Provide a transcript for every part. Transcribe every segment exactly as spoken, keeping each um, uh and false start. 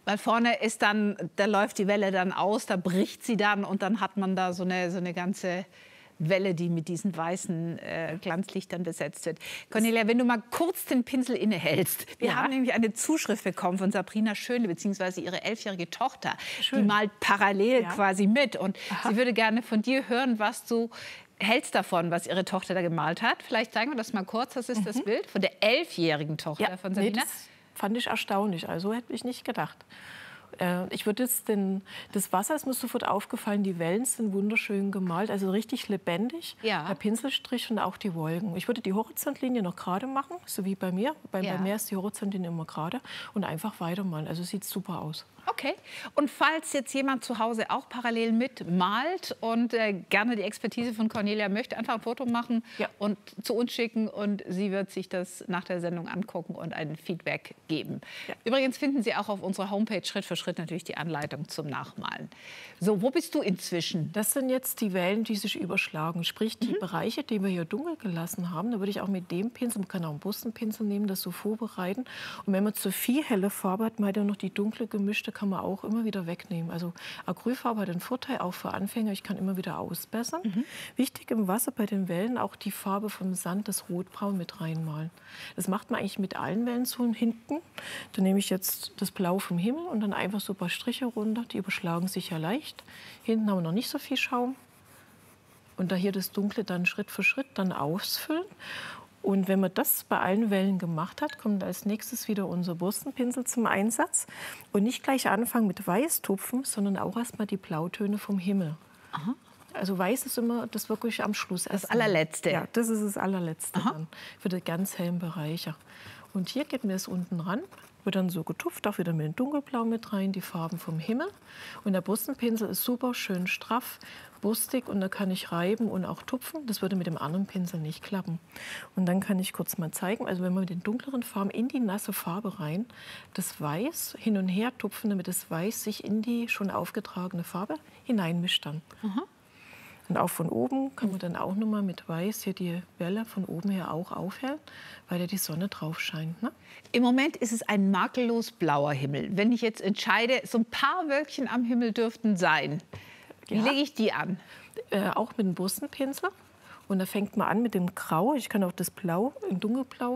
Weil vorne ist dann, da läuft die Welle dann aus, da bricht sie dann und dann hat man da so eine, so eine ganze Welle, die mit diesen weißen äh, Glanzlichtern besetzt wird. Cornelia, wenn du mal kurz den Pinsel innehältst. Wir Ja. haben nämlich eine Zuschrift bekommen von Sabrina Schönle, beziehungsweise ihre elfjährige Tochter. Schön. Die malt parallel Ja. quasi mit. Und Aha. sie würde gerne von dir hören, was du hältst davon, was ihre Tochter da gemalt hat. Vielleicht zeigen wir das mal kurz. Das ist Mhm. das Bild von der elfjährigen Tochter Ja, von nee, Sabrina. das fand ich erstaunlich. Also hätte ich nicht gedacht. Äh, ich würde jetzt den, das Wasser ist mir sofort aufgefallen. Die Wellen sind wunderschön gemalt, also richtig lebendig. Ja. Der Pinselstrich und auch die Wolken. Ich würde die Horizontlinie noch gerade machen, so wie bei mir. Bei, Ja. bei mir ist die Horizontlinie immer gerade und einfach weitermalen. Also sieht super aus. Okay. Und falls jetzt jemand zu Hause auch parallel mitmalt und äh, gerne die Expertise von Cornelia möchte, einfach ein Foto machen Ja. und zu uns schicken und sie wird sich das nach der Sendung angucken und ein Feedback geben. Ja. Übrigens finden Sie auch auf unserer Homepage Schritt für Schritt natürlich die Anleitung zum Nachmalen. So, wo bist du inzwischen? Das sind jetzt die Wellen, die sich überschlagen. Sprich, die Mhm. Bereiche, die wir hier dunkel gelassen haben, da würde ich auch mit dem Pinsel, man kann auch einen Bussenpinsel nehmen, das so vorbereiten. Und wenn man zu viel helle Farbe hat, man hat ja noch die dunkle gemischte, kann man auch immer wieder wegnehmen. Also Acrylfarbe hat den Vorteil auch für Anfänger, ich kann immer wieder ausbessern. Mhm. Wichtig im Wasser bei den Wellen auch die Farbe vom Sand, das Rotbraun mit reinmalen. Das macht man eigentlich mit allen Wellen so hinten. Da nehme ich jetzt das Blau vom Himmel und dann einfach so ein paar Striche runter, die überschlagen sich ja leicht. Hinten haben wir noch nicht so viel Schaum. Und da hier das Dunkle dann Schritt für Schritt dann ausfüllen. Und wenn man das bei allen Wellen gemacht hat, kommt als nächstes wieder unser Bürstenpinsel zum Einsatz. Und nicht gleich anfangen mit Weißtupfen, sondern auch erstmal die Blautöne vom Himmel. Aha. Also Weiß ist immer das wirklich am Schluss. Das erst allerletzte. Ja, das ist das allerletzte Aha. dann für die ganz hellen Bereiche. Und hier geht mir es unten ran, wird dann so getupft, auch wieder mit dem Dunkelblau mit rein, die Farben vom Himmel. Und der Bürstenpinsel ist super schön straff, burstig und da kann ich reiben und auch tupfen. Das würde mit dem anderen Pinsel nicht klappen. Und dann kann ich kurz mal zeigen, also wenn man mit den dunkleren Farben in die nasse Farbe rein, das Weiß hin und her tupfen, damit das Weiß sich in die schon aufgetragene Farbe hineinmischt dann. Aha. Und auch von oben kann man dann auch noch mal mit Weiß hier die Welle von oben her auch aufhellen, weil ja die Sonne drauf scheint. Ne? Im Moment ist es ein makellos blauer Himmel. Wenn ich jetzt entscheide, so ein paar Wölkchen am Himmel dürften sein, wie Ja. lege ich die an? Äh, auch mit dem Bürstenpinsel. Und da fängt man an mit dem Grau. Ich kann auch das Blau, im Dunkelblau.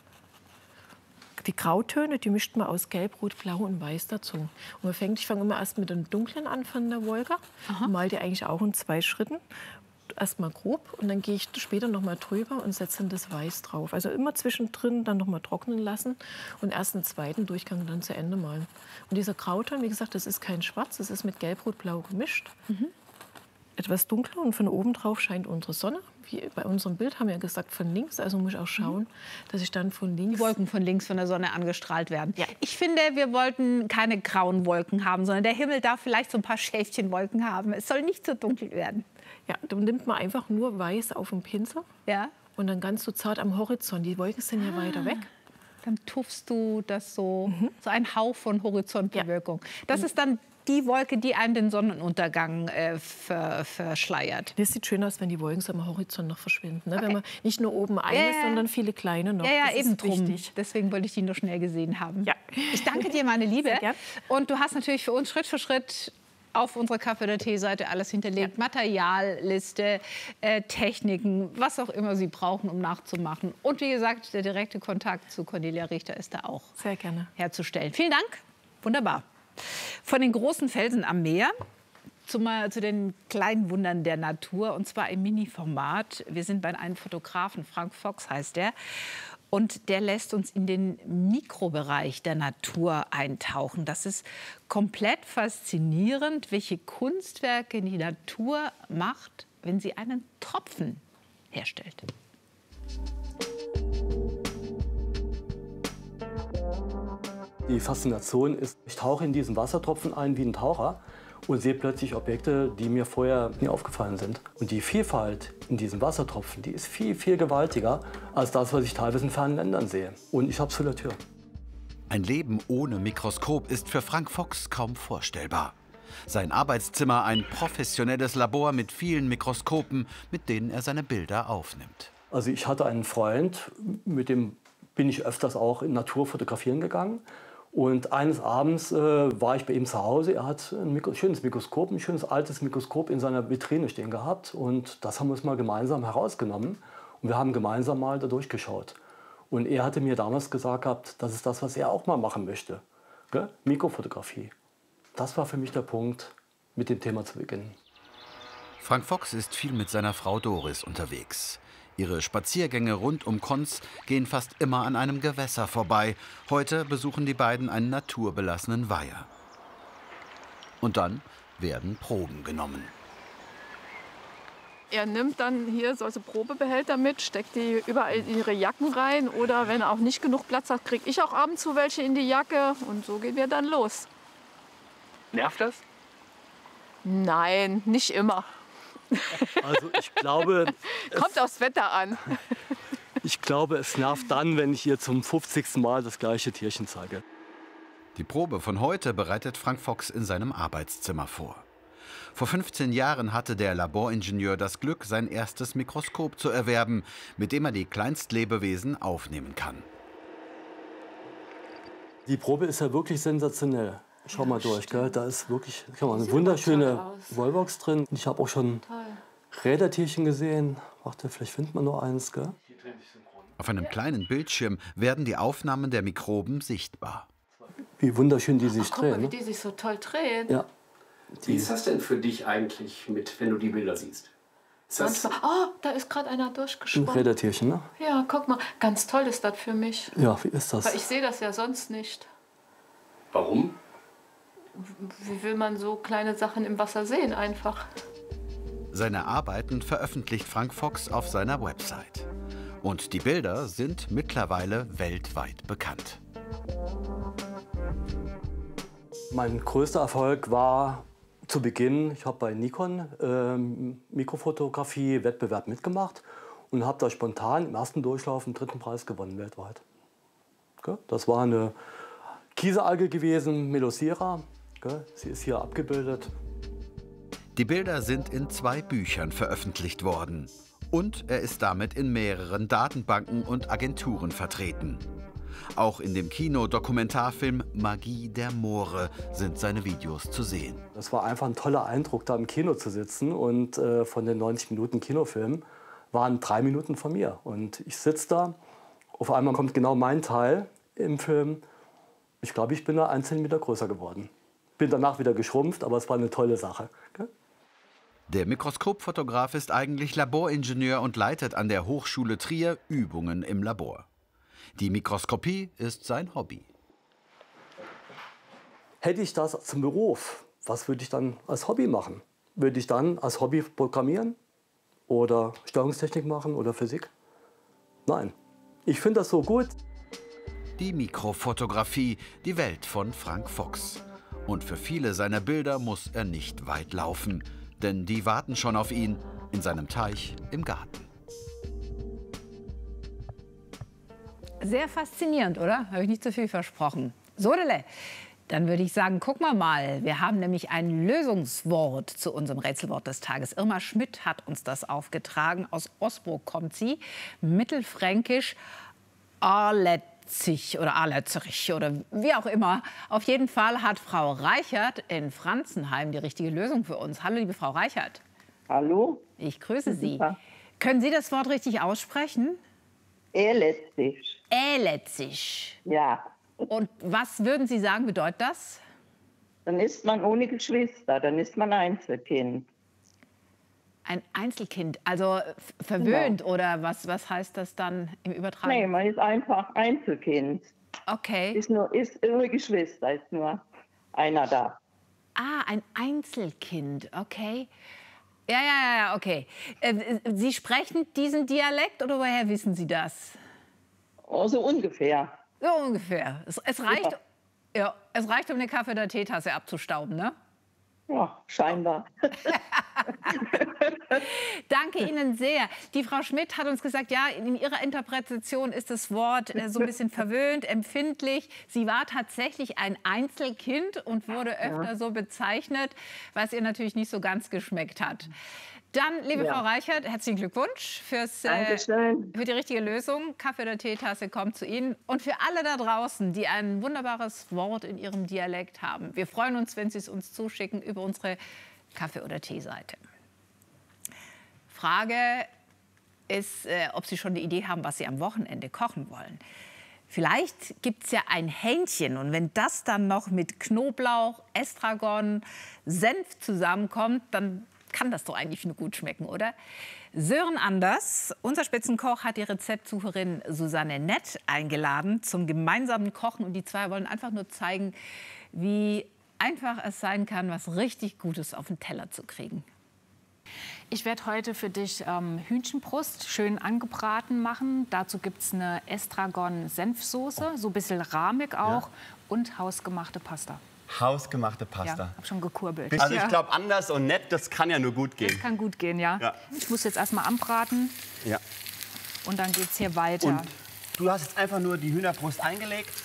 Die Grautöne, die mischt man aus Gelb, Rot, Blau und Weiß dazu. Und man fängt, ich fange immer erst mit dem Dunklen an von der Wolke. Und mal die eigentlich auch in zwei Schritten. Erstmal grob und dann gehe ich später noch mal drüber und setze dann das Weiß drauf. Also immer zwischendrin dann noch mal trocknen lassen und erst einen zweiten Durchgang dann zu Ende malen. Und dieser Grauton, wie gesagt, das ist kein Schwarz, das ist mit Gelb, Rot, Blau gemischt. Mhm. Etwas dunkler und von oben drauf scheint unsere Sonne. Wie bei unserem Bild haben wir ja gesagt von links, also muss ich auch schauen, dass ich dann von links... Die Wolken von links von der Sonne angestrahlt werden. Ja. Ich finde, wir wollten keine grauen Wolken haben, sondern der Himmel darf vielleicht so ein paar Schäfchenwolken haben. Es soll nicht so dunkel werden. Ja, dann nimmt man einfach nur Weiß auf dem Pinsel Ja? und dann ganz so zart am Horizont. Die Wolken sind ja weiter weg. Dann tuffst du das so, so ein Hauch von Horizontbewölkung. Ja. Das ist dann die Wolke, die einem den Sonnenuntergang äh, ver, verschleiert. Das sieht schön aus, wenn die Wolken so am Horizont noch verschwinden. Ne? Okay. Wenn man nicht nur oben eine, Ja, ja. sondern viele kleine noch. Ja, ja, das eben ist drum. wichtig. Deswegen wollte ich die nur schnell gesehen haben. Ja. Ich danke dir, meine Liebe. Sehr gern. Und du hast natürlich für uns Schritt für Schritt auf unserer Kaffee- oder Tee-Seite alles hinterlegt. Ja. Materialliste, äh, Techniken, was auch immer Sie brauchen, um nachzumachen. Und wie gesagt, der direkte Kontakt zu Cornelia Richter ist da auch Sehr gerne. herzustellen. Vielen Dank. Wunderbar. Von den großen Felsen am Meer zu, zu den kleinen Wundern der Natur, und zwar im Mini-Format. Wir sind bei einem Fotografen, Frank Fox heißt der. Und der lässt uns in den Mikrobereich der Natur eintauchen. Das ist komplett faszinierend, welche Kunstwerke die Natur macht, wenn sie einen Tropfen herstellt. Die Faszination ist, ich tauche in diesen Wassertropfen ein wie ein Taucher und sehe plötzlich Objekte, die mir vorher nie aufgefallen sind. Und die Vielfalt in diesen Wassertropfen, die ist viel, viel gewaltiger als das, was ich teilweise in fernen Ländern sehe. Und ich habe es vor der Tür. Ein Leben ohne Mikroskop ist für Frank Fox kaum vorstellbar. Sein Arbeitszimmer ein professionelles Labor mit vielen Mikroskopen, mit denen er seine Bilder aufnimmt. Also ich hatte einen Freund, mit dem bin ich öfters auch in Natur fotografieren gegangen. Und eines Abends äh, war ich bei ihm zu Hause. Er hat ein Mikro schönes Mikroskop, ein schönes altes Mikroskop in seiner Vitrine stehen gehabt. Und das haben wir uns mal gemeinsam herausgenommen. Und wir haben gemeinsam mal da durchgeschaut. Und er hatte mir damals gesagt gehabt, das ist das, was er auch mal machen möchte. Gell? Mikrofotografie. Das war für mich der Punkt, mit dem Thema zu beginnen. Frank Fox ist viel mit seiner Frau Doris unterwegs. Ihre Spaziergänge rund um Konz gehen fast immer an einem Gewässer vorbei. Heute besuchen die beiden einen naturbelassenen Weiher. Und dann werden Proben genommen. Er nimmt dann hier solche Probebehälter mit, steckt die überall in ihre Jacken rein. Oder wenn er auch nicht genug Platz hat, kriege ich auch ab und zu welche in die Jacke. Und so gehen wir dann los. Nervt das? Nein, nicht immer. Also ich glaube, Kommt aufs Wetter an. ich glaube, es nervt dann, wenn ich ihr zum fünfzigsten Mal das gleiche Tierchen zeige. Die Probe von heute bereitet Frank Fox in seinem Arbeitszimmer vor. Vor fünfzehn Jahren hatte der Laboringenieur das Glück, sein erstes Mikroskop zu erwerben, mit dem er die Kleinstlebewesen aufnehmen kann. Die Probe ist ja wirklich sensationell. Schau mal durch, gell? Da ist wirklich schau mal, eine wunderschöne Wallbox drin. Ich habe auch schon Rädertierchen gesehen. Warte, vielleicht findet man noch eins, gell? Auf einem kleinen Bildschirm werden die Aufnahmen der Mikroben sichtbar. Wie wunderschön die sich Ach, guck mal, drehen. wie Ne? die sich so toll drehen. Ja. Wie ist das denn für dich eigentlich, mit, wenn du die Bilder siehst? Ist das, Manchmal, oh, da ist gerade einer Ein durchgeschwommen. Rädertierchen, ne? Ja, guck mal, ganz toll ist das für mich. Ja, wie ist das? Weil ich sehe das ja sonst nicht. warum? Wie will man so kleine Sachen im Wasser sehen einfach? Seine Arbeiten veröffentlicht Frank Fox auf seiner Website. Und die Bilder sind mittlerweile weltweit bekannt. Mein größter Erfolg war zu Beginn, ich habe bei Nikon ähm, Mikrofotografie-Wettbewerb mitgemacht und habe da spontan im ersten Durchlauf einen dritten Preis gewonnen weltweit. Okay? Das war eine Kieselalge gewesen, Melosira. Okay? Sie ist hier abgebildet. Die Bilder sind in zwei Büchern veröffentlicht worden. Und er ist damit in mehreren Datenbanken und Agenturen vertreten. Auch in dem Kino-Dokumentarfilm Magie der Moore sind seine Videos zu sehen. Das war einfach ein toller Eindruck, da im Kino zu sitzen. Und äh, von den neunzig Minuten Kinofilm waren drei Minuten von mir. Und ich sitze da, auf einmal kommt genau mein Teil im Film. Ich glaube, ich bin da ein Zentimeter größer geworden. Bin danach wieder geschrumpft, aber es war eine tolle Sache. Okay? Der Mikroskopfotograf ist eigentlich Laboringenieur und leitet an der Hochschule Trier Übungen im Labor. Die Mikroskopie ist sein Hobby. Hätte ich das zum Beruf, was würde ich dann als Hobby machen? Würde ich dann als Hobby programmieren oder Steuerungstechnik machen oder Physik? Nein. Ich finde das so gut. Die Mikrofotografie, die Welt von Frank Fox. Und für viele seiner Bilder muss er nicht weit laufen, denn die warten schon auf ihn in seinem Teich im Garten. Sehr faszinierend, oder? Habe ich nicht zu viel versprochen. Sodele, dann würde ich sagen, guck mal mal. Wir haben nämlich ein Lösungswort zu unserem Rätselwort des Tages. Irma Schmidt hat uns das aufgetragen. Aus Osburg kommt sie. Mittelfränkisch Arletzig oder Arletzerich oder wie auch immer. Auf jeden Fall hat Frau Reichert in Franzenheim die richtige Lösung für uns. Hallo, liebe Frau Reichert. Hallo? Ich grüße Sie. Super. Können Sie das Wort richtig aussprechen? Ehrletzig. Äletzig. Ja. Und was würden Sie sagen, bedeutet das? Dann ist man ohne Geschwister, dann ist man Einzelkind. Ein Einzelkind, also f- verwöhnt oder was, was heißt das dann im Nee, Übertragen? man ist einfach Einzelkind. Okay. Ist nur, ist ohne Geschwister, ist nur einer da. Ah, ein Einzelkind, okay. Ja, ja, ja, ja, okay. Äh, Sie sprechen diesen Dialekt oder woher wissen Sie das? Oh, so ungefähr. So ungefähr. Es, es, reicht, ja, es reicht, um eine Kaffee- oder Teetasse abzustauben, ne? Ja, scheinbar. Danke Ihnen sehr. Die Frau Schmidt hat uns gesagt, ja, in ihrer Interpretation ist das Wort äh, so ein bisschen verwöhnt, empfindlich. Sie war tatsächlich ein Einzelkind und wurde öfter so bezeichnet, was ihr natürlich nicht so ganz geschmeckt hat. Dann, liebe Ja. Frau Reichert, herzlichen Glückwunsch fürs, äh, Dankeschön. für die richtige Lösung. Kaffee oder Teetasse kommt zu Ihnen. Und für alle da draußen, die ein wunderbares Wort in ihrem Dialekt haben. Wir freuen uns, wenn Sie es uns zuschicken über unsere Kaffee- oder Teeseite. Frage ist, äh, ob Sie schon eine Idee haben, was Sie am Wochenende kochen wollen. Vielleicht gibt es ja ein Hähnchen und wenn das dann noch mit Knoblauch, Estragon, Senf zusammenkommt, dann kann das doch eigentlich nur gut schmecken, oder? Sören Anders, unser Spitzenkoch, hat die Rezeptsucherin Susanne Nett eingeladen zum gemeinsamen Kochen. Und die zwei wollen einfach nur zeigen, wie einfach es sein kann, was richtig Gutes auf den Teller zu kriegen. Ich werde heute für dich ähm, Hühnchenbrust schön angebraten machen. Dazu gibt es eine Estragon-Senfsoße, so ein bisschen rahmig auch, Ja. und hausgemachte Pasta. Hausgemachte Ja, Pasta. hab schon gekurbelt. Also ich Ja. glaube, anders und nett, das kann ja nur gut Das gehen. kann gut gehen, ja. Ja. Ich muss jetzt erstmal anbraten Ja. und dann geht's hier weiter. Und du hast jetzt einfach nur die Hühnerbrust eingelegt.